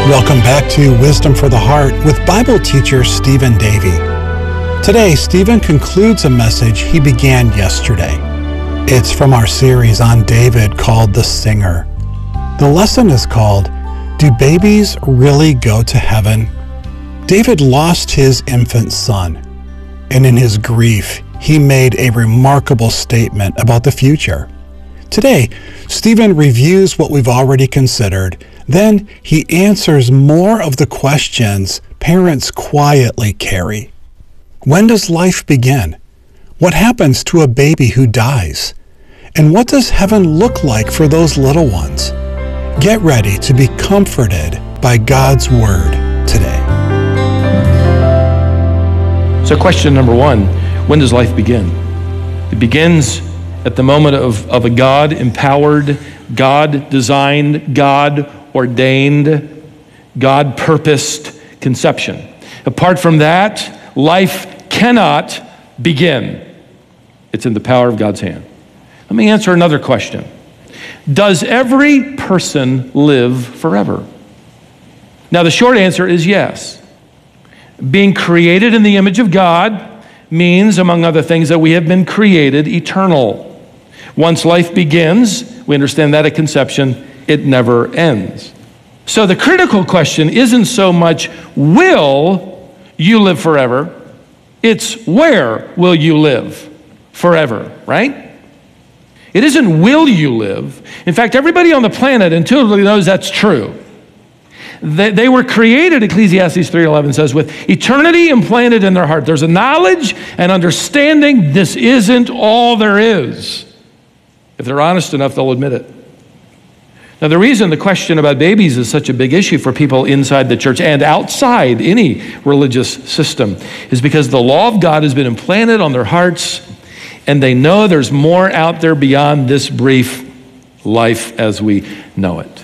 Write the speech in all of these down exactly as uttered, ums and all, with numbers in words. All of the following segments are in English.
Welcome back to Wisdom for the Heart with Bible teacher Stephen Davey. Today, Stephen concludes a message he began yesterday. It's from our series on David called The Singer. The lesson is called, Do Babies Really Go to Heaven? David lost his infant son, and in his grief, he made a remarkable statement about the future. Today, Stephen reviews what we've already considered. Then he answers more of the questions parents quietly carry. When does life begin? What happens to a baby who dies? And what does heaven look like for those little ones? Get ready to be comforted by God's Word today. So question number one, when does life begin? It begins at the moment of, of a God-empowered, God-designed, God-ordained, God-purposed conception. Apart from that, life cannot begin. It's in the power of God's hand. Let me answer another question. Does every person live forever? Now, the short answer is yes. Being created in the image of God means, among other things, that we have been created eternal. Once life begins, we understand that at conception, it never ends. So the critical question isn't so much, will you live forever? It's where will you live forever, right? It isn't will you live. In fact, everybody on the planet intuitively knows that's true. They, they were created, Ecclesiastes three eleven says, with eternity implanted in their heart. There's a knowledge and understanding this isn't all there is. If they're honest enough, they'll admit it. Now, the reason the question about babies is such a big issue for people inside the church and outside any religious system is because the law of God has been implanted on their hearts, and they know there's more out there beyond this brief life as we know it.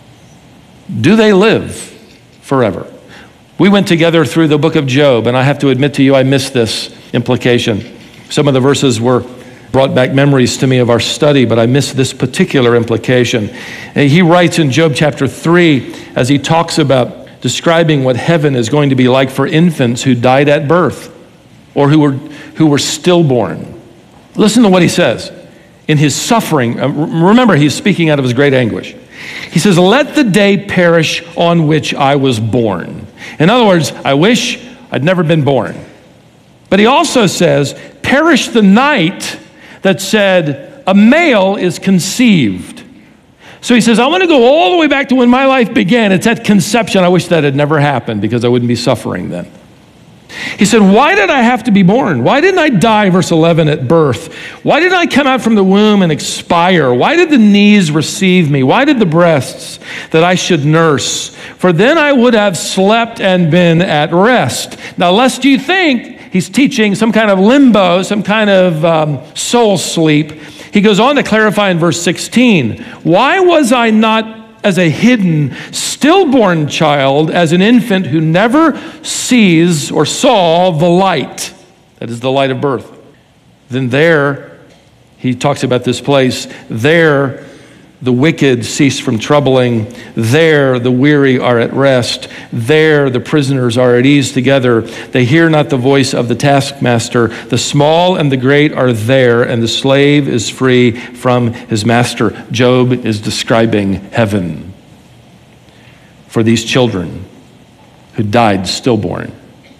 Do they live forever? We went together through the book of Job, and I have to admit to you, I missed this implication. Some of the verses were brought back memories to me of our study, but I missed this particular implication. And he writes in Job chapter three, as he talks about describing what heaven is going to be like for infants who died at birth or who were, who were stillborn. Listen to what he says. In his suffering, remember, he's speaking out of his great anguish. He says, let the day perish on which I was born. In other words, I wish I'd never been born. But he also says, perish the night that said, a male is conceived. So he says, I want to go all the way back to when my life began. It's at conception. I wish that had never happened because I wouldn't be suffering then. He said, why did I have to be born? Why didn't I die, verse eleven, at birth? Why didn't I come out from the womb and expire? Why did the knees receive me? Why did the breasts that I should nurse? For then I would have slept and been at rest. Now, lest you think he's teaching some kind of limbo, some kind of um, soul sleep, he goes on to clarify in verse sixteen, why was I not as a hidden, stillborn child, as an infant who never sees or saw the light, that is the light of birth? Then there, he talks about this place, there the wicked cease from troubling, there the weary are at rest, there the prisoners are at ease together, they hear not the voice of the taskmaster, the small and the great are there, and the slave is free from his master. Job is describing heaven for these children who died stillborn,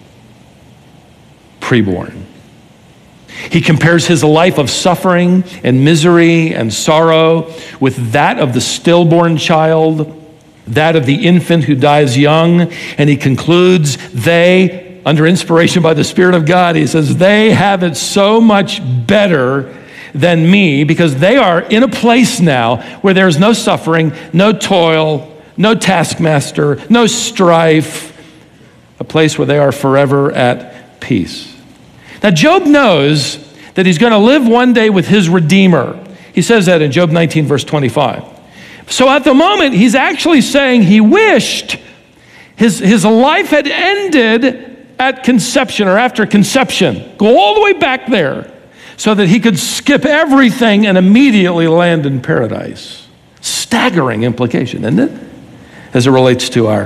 preborn. He compares his life of suffering and misery and sorrow with that of the stillborn child, that of the infant who dies young, and he concludes, they, under inspiration by the Spirit of God, he says, they have it so much better than me because they are in a place now where there's no suffering, no toil, no taskmaster, no strife, a place where they are forever at peace. Now, Job knows that he's going to live one day with his Redeemer. He says that in Job nineteen, verse twenty-five. So at the moment, he's actually saying he wished his, his life had ended at conception or after conception. Go all the way back there so that he could skip everything and immediately land in paradise. Staggering implication, isn't it? As it relates to our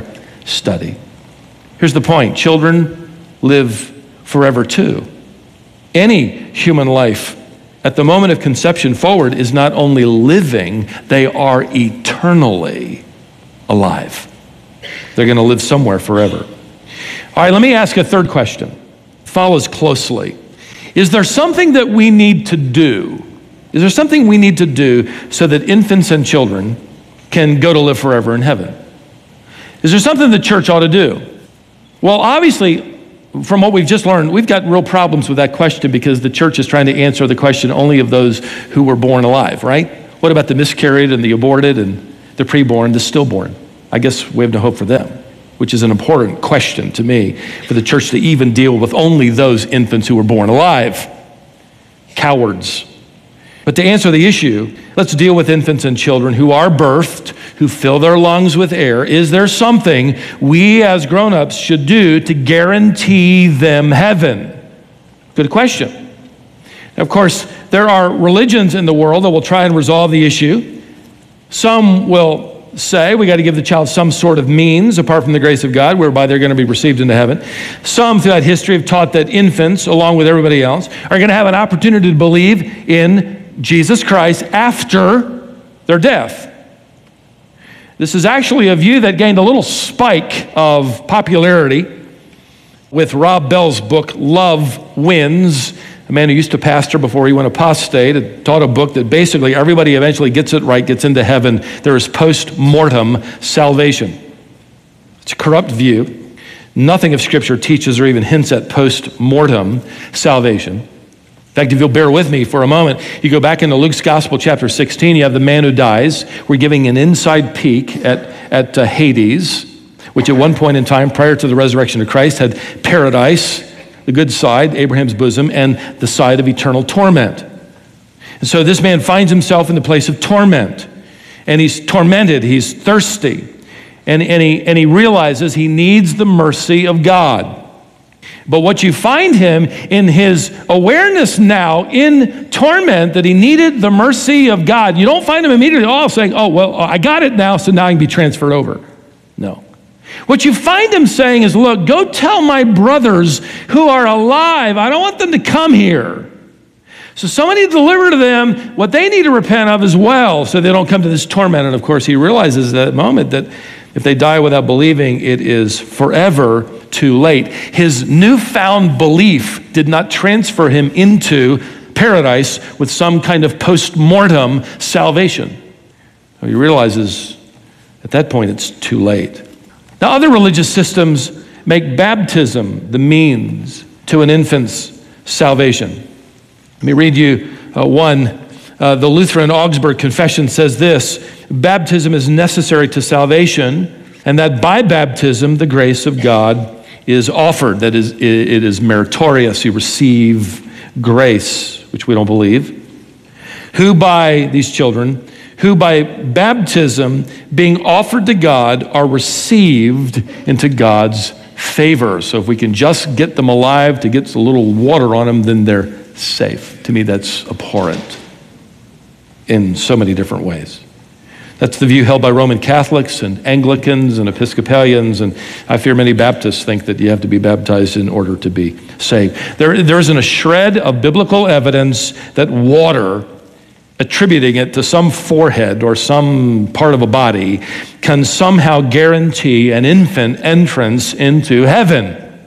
study. Here's the point. Children live forever too. Any human life at the moment of conception forward is not only living, they are eternally alive. They're going to live somewhere forever. All right, let me ask a third question. Follows closely. Is there something that we need to do? Is there something we need to do so that infants and children can go to live forever in heaven? Is there something the church ought to do? Well, obviously, from what we've just learned, we've got real problems with that question because the church is trying to answer the question only of those who were born alive, right? What about the miscarried and the aborted and the preborn, the stillborn? I guess we have no hope for them, which is an important question to me for the church to even deal with only those infants who were born alive. Cowards. But to answer the issue, let's deal with infants and children who are birthed, who fill their lungs with air. Is there something we as grown-ups should do to guarantee them heaven? Good question. Of course, there are religions in the world that will try and resolve the issue. Some will say we got to give the child some sort of means apart from the grace of God whereby they're going to be received into heaven. Some throughout history have taught that infants, along with everybody else, are going to have an opportunity to believe in Jesus Christ after their death. This is actually a view that gained a little spike of popularity with Rob Bell's book, Love Wins. A man who used to pastor before he went apostate, had taught a book that basically everybody eventually gets it right, gets into heaven. There is post-mortem salvation. It's a corrupt view. Nothing of Scripture teaches or even hints at post-mortem salvation. In fact, if you'll bear with me for a moment, you go back into Luke's Gospel, chapter sixteen, you have the man who dies. We're giving an inside peek at, at uh, Hades, which at one point in time, prior to the resurrection of Christ, had paradise, the good side, Abraham's bosom, and the side of eternal torment. And so this man finds himself in the place of torment, and he's tormented, he's thirsty, and, and, he, and he realizes he needs the mercy of God. But what you find him in his awareness now in torment that he needed the mercy of God, you don't find him immediately all saying, oh, well, I got it now, so now I can be transferred over. No. What you find him saying is, look, go tell my brothers who are alive, I don't want them to come here. So somebody deliver to them what they need to repent of as well so they don't come to this torment. And of course, he realizes at that moment that if they die without believing, it is forever too late. His newfound belief did not transfer him into paradise with some kind of post-mortem salvation. So he realizes at that point it's too late. Now, other religious systems make baptism the means to an infant's salvation. Let me read you uh, one. Uh, the Lutheran Augsburg Confession says this: baptism is necessary to salvation, and that by baptism the grace of God is offered. That is, it is meritorious. You receive grace, which we don't believe. Who by these children, who by baptism being offered to God are received into God's favor. So if we can just get them alive to get a little water on them, then they're safe. To me, that's abhorrent in so many different ways. That's the view held by Roman Catholics and Anglicans and Episcopalians, and I fear many Baptists think that you have to be baptized in order to be saved. There, there isn't a shred of biblical evidence that water, attributing it to some forehead or some part of a body, can somehow guarantee an infant entrance into heaven.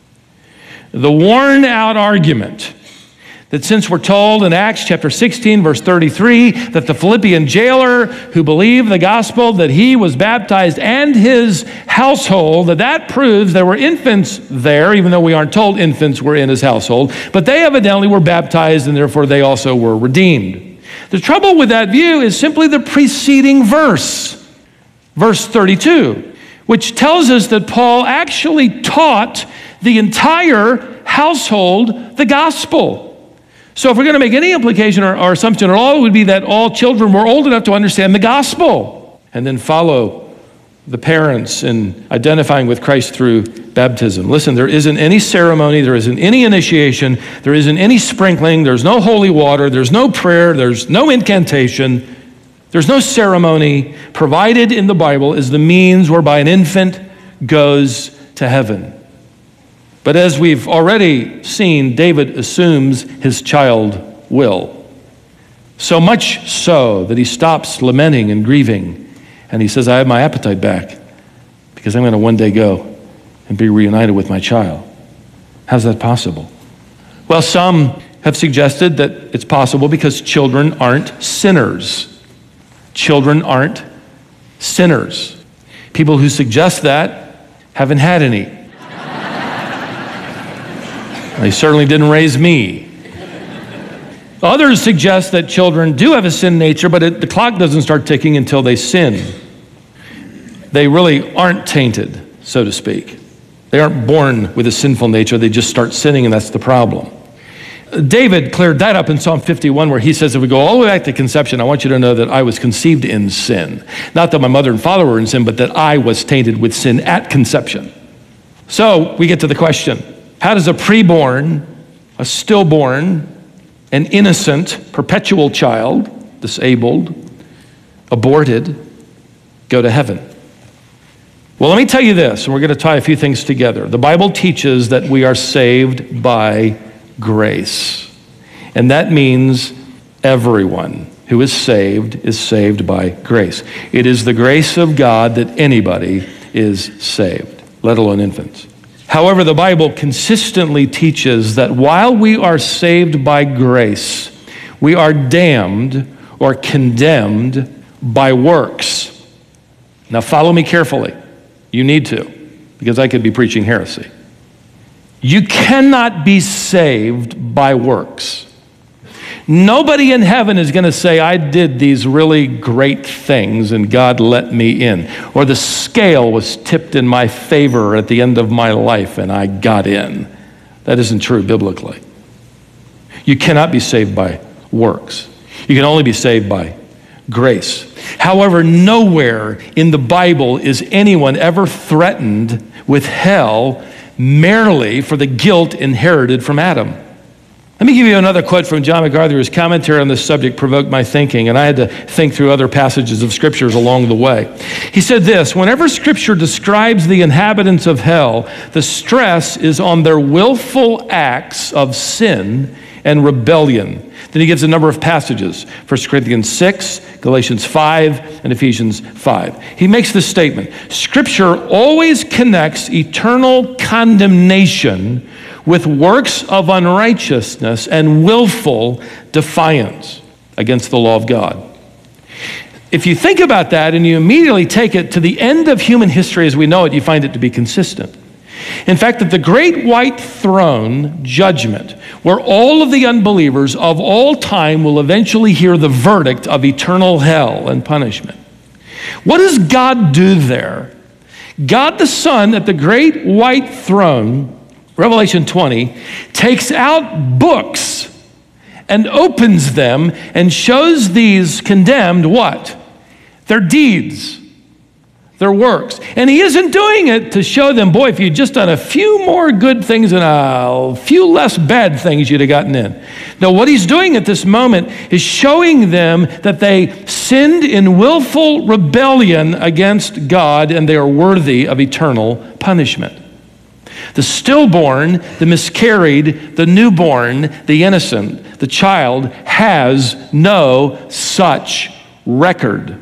The worn out argument that since we're told in Acts chapter sixteen, verse thirty-three, that the Philippian jailer who believed the gospel, that he was baptized and his household, that that proves there were infants there, even though we aren't told infants were in his household, but they evidently were baptized and therefore they also were redeemed. The trouble with that view is simply the preceding verse, verse thirty-two, which tells us that Paul actually taught the entire household the gospel. So if we're going to make any implication or, or assumption at all, it would be that all children were old enough to understand the gospel and then follow the parents in identifying with Christ through baptism. Listen, there isn't any ceremony, there isn't any initiation, there isn't any sprinkling, there's no holy water, there's no prayer, there's no incantation, there's no ceremony provided in the Bible as the means whereby an infant goes to heaven. But as we've already seen, David assumes his child will. So much so that he stops lamenting and grieving, and he says, I have my appetite back because I'm going to one day go and be reunited with my child. How's that possible? Well, some have suggested that it's possible because children aren't sinners. Children aren't sinners. People who suggest that haven't had any. They certainly didn't raise me. Others suggest that children do have a sin nature, but it, the clock doesn't start ticking until they sin. They really aren't tainted, so to speak. They aren't born with a sinful nature. They just start sinning, and that's the problem. David cleared that up in Psalm fifty-one, where he says, if we go all the way back to conception, I want you to know that I was conceived in sin. Not that my mother and father were in sin, but that I was tainted with sin at conception. So we get to the question, how does a preborn, a stillborn, an innocent, perpetual child, disabled, aborted, go to heaven? Well, let me tell you this, and we're going to tie a few things together. The Bible teaches that we are saved by grace. And that means everyone who is saved is saved by grace. It is the grace of God that anybody is saved, let alone infants. However, the Bible consistently teaches that while we are saved by grace, we are damned or condemned by works. Now follow me carefully. You need to, because I could be preaching heresy. You cannot be saved by works. Nobody in heaven is going to say, I did these really great things and God let me in. Or the scale was tipped in my favor at the end of my life and I got in. That isn't true biblically. You cannot be saved by works. You can only be saved by grace. However, nowhere in the Bible is anyone ever threatened with hell merely for the guilt inherited from Adam. Let me give you another quote from John MacArthur. His commentary on this subject provoked my thinking, and I had to think through other passages of scriptures along the way. He said this, whenever scripture describes the inhabitants of hell, the stress is on their willful acts of sin and rebellion. Then he gives a number of passages, First Corinthians six, Galatians five, and Ephesians five. He makes this statement, Scripture always connects eternal condemnation with works of unrighteousness and willful defiance against the law of God. If you think about that and you immediately take it to the end of human history as we know it, you find it to be consistent. In fact, at the great white throne judgment, where all of the unbelievers of all time will eventually hear the verdict of eternal hell and punishment. What does God do there? God the Son at the great white throne, Revelation twenty, takes out books and opens them and shows these condemned what? Their deeds. Their works. And he isn't doing it to show them, boy, if you'd just done a few more good things and a few less bad things, you'd have gotten in. No, what he's doing at this moment is showing them that they sinned in willful rebellion against God and they are worthy of eternal punishment. The stillborn, the miscarried, the newborn, the innocent, the child has no such record.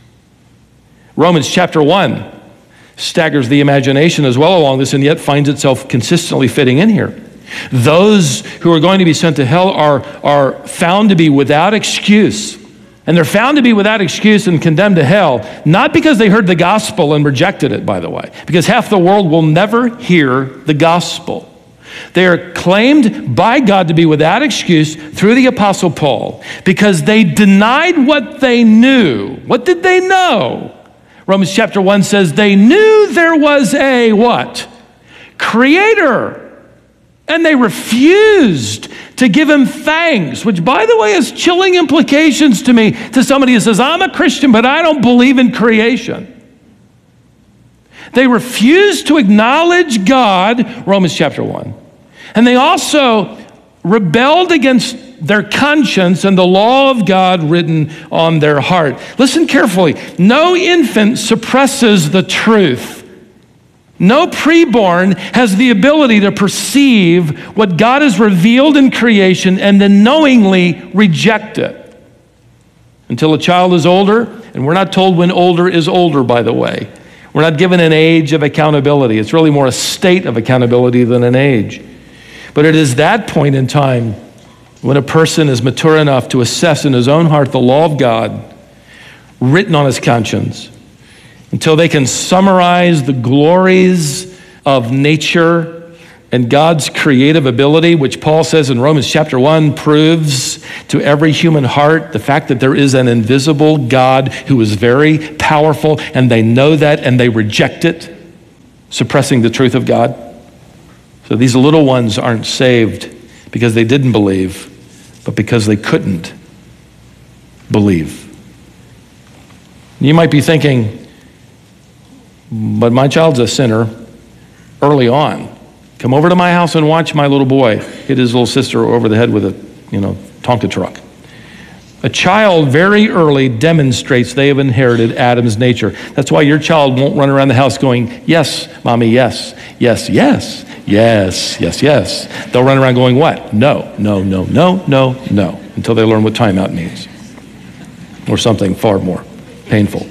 Romans chapter one staggers the imagination as well along this and yet finds itself consistently fitting in here. Those who are going to be sent to hell are, are found to be without excuse. And they're found to be without excuse and condemned to hell, not because they heard the gospel and rejected it, by the way, because half the world will never hear the gospel. They are claimed by God to be without excuse through the Apostle Paul because they denied what they knew. What did they know? Romans chapter one says they knew there was a what? Creator. And they refused to give him thanks, which by the way has chilling implications to me, to somebody who says, I'm a Christian, but I don't believe in creation. They refused to acknowledge God, Romans chapter one. And they also rebelled against their conscience and the law of God written on their heart. Listen carefully. No infant suppresses the truth. No preborn has the ability to perceive what God has revealed in creation and then knowingly reject it. Until a child is older, and we're not told when older is older, by the way. We're not given an age of accountability. It's really more a state of accountability than an age. But it is that point in time when a person is mature enough to assess in his own heart the law of God written on his conscience, until they can summarize the glories of nature and God's creative ability, which Paul says in Romans chapter one proves to every human heart the fact that there is an invisible God who is very powerful, and they know that and they reject it, suppressing the truth of God. So these little ones aren't saved because they didn't believe, but because they couldn't believe. You might be thinking, but my child's a sinner early on. Come over to my house and watch my little boy hit his little sister over the head with a, you know, Tonka truck. A child very early demonstrates they have inherited Adam's nature. That's why your child won't run around the house going, yes, mommy, yes, yes, yes, yes, yes, yes. They'll run around going what? No, no, no, no, no, no, until they learn what timeout means. Or something far more painful.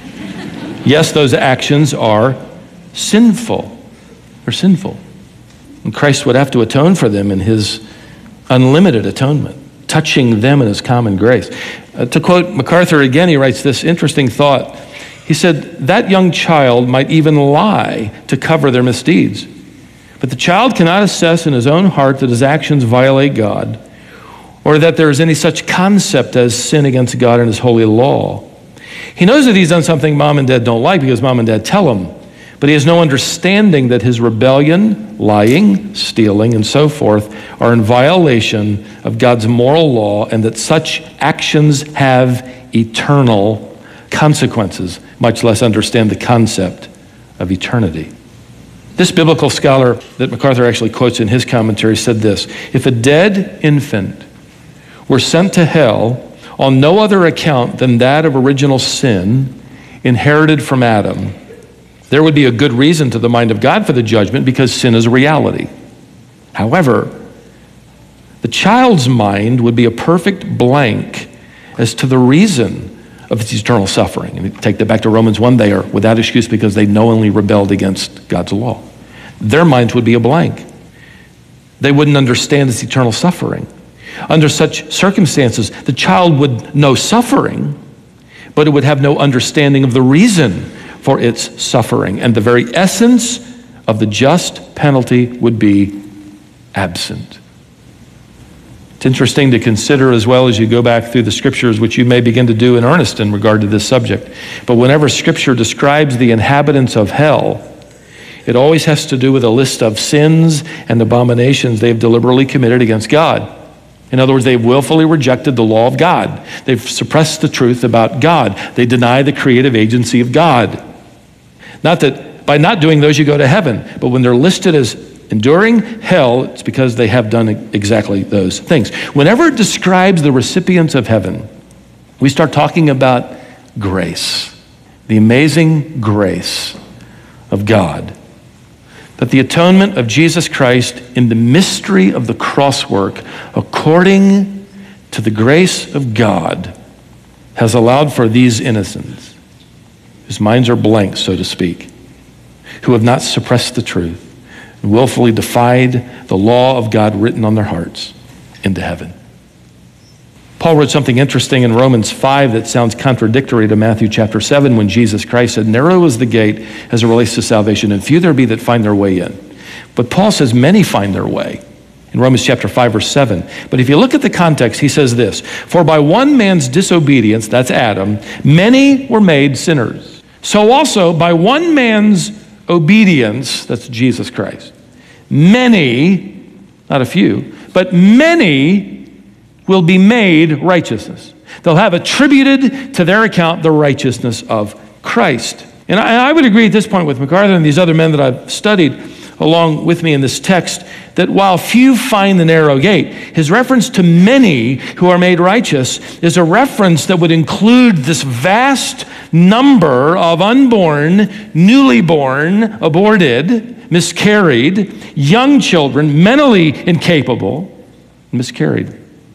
Yes, those actions are sinful. They're sinful. And Christ would have to atone for them in his unlimited atonement, touching them in his common grace. Uh, to quote MacArthur again, he writes this interesting thought. He said, that young child might even lie to cover their misdeeds. But the child cannot assess in his own heart that his actions violate God, or that there is any such concept as sin against God and his holy law. He knows that he's done something mom and dad don't like because mom and dad tell him, but he has no understanding that his rebellion, lying, stealing, and so forth are in violation of God's moral law, and that such actions have eternal consequences, much less understand the concept of eternity. This biblical scholar that MacArthur actually quotes in his commentary said this: if a dead infant were sent to hell on no other account than that of original sin inherited from Adam, there would be a good reason to the mind of God for the judgment, because sin is a reality. However, the child's mind would be a perfect blank as to the reason of its eternal suffering. And take that back to Romans one, they are without excuse because they knowingly rebelled against God's law. Their minds would be a blank. They wouldn't understand its eternal suffering. Under such circumstances, the child would know suffering, but it would have no understanding of the reason for its suffering, and the very essence of the just penalty would be absent. It's interesting to consider as well as you go back through the scriptures, which you may begin to do in earnest in regard to this subject. But whenever scripture describes the inhabitants of hell, it always has to do with a list of sins and abominations they've deliberately committed against God. In other words, they've willfully rejected the law of God. They've suppressed the truth about God. They deny the creative agency of God. Not that by not doing those you go to heaven, but when they're listed as enduring hell, it's because they have done exactly those things. Whenever it describes the recipients of heaven, we start talking about grace, the amazing grace of God. That the atonement of Jesus Christ in the mystery of the cross work, according to the grace of God, has allowed for these innocents, whose minds are blank, so to speak, who have not suppressed the truth and willfully defied the law of God written on their hearts, into heaven. Paul wrote something interesting in Romans five that sounds contradictory to Matthew chapter seven, when Jesus Christ said, narrow is the gate as it relates to salvation, and few there be that find their way in. But Paul says many find their way in Romans chapter five, verse seven. But if you look at the context, he says this: for by one man's disobedience, that's Adam, many were made sinners. So also by one man's obedience, that's Jesus Christ, many, not a few, but many will be made righteousness. They'll have attributed to their account the righteousness of Christ. And I, I would agree at this point with MacArthur and these other men that I've studied. along with me in this text that while few find the narrow gate, his reference to many who are made righteous is a reference that would include this vast number of unborn, newly born, aborted, miscarried, young children, mentally incapable, miscarried.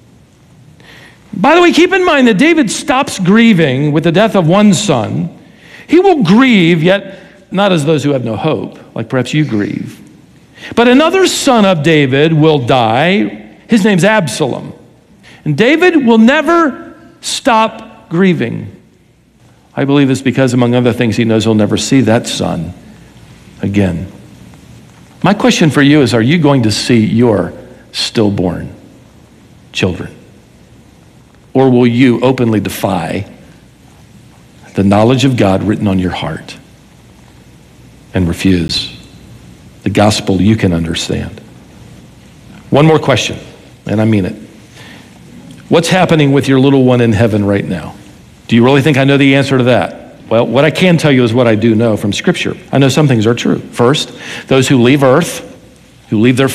By the way, keep in mind that David stops grieving with the death of one son. He will grieve, yet not as those who have no hope, like perhaps you grieve. But another son of David will die. His name's Absalom. And David will never stop grieving. I believe it's because, among other things, he knows he'll never see that son again. My question for you is, are you going to see your stillborn children? Or will you openly defy the knowledge of God written on your heart and refuse the gospel you can understand? One more question, and I mean it. What's happening with your little one in heaven right now? Do you really think I know the answer to that? Well, what I can tell you is what I do know from Scripture. I know some things are true. First, those who leave earth, who leave their